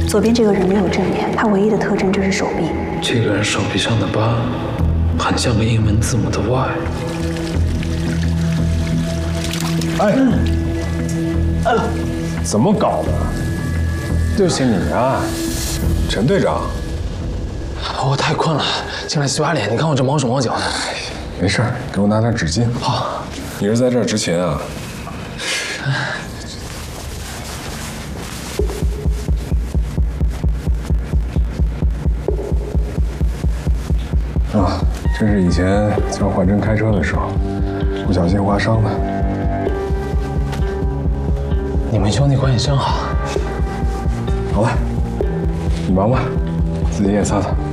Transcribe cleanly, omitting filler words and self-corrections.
左边这个人没有正脸，他唯一的特征就是手臂。 这个人手臂上的疤，很像个英文字母的 Y。 怎么搞的？对不起你啊，陈队长。 我太困了，进来洗把脸。你看我这毛手毛脚的。 没事儿，给我拿点纸巾。 好。 你是在这儿执勤啊？啊，这是以前教焕真开车的时候，不小心划伤的。 你们兄弟关系真好。 好了，你忙吧，自己也擦擦。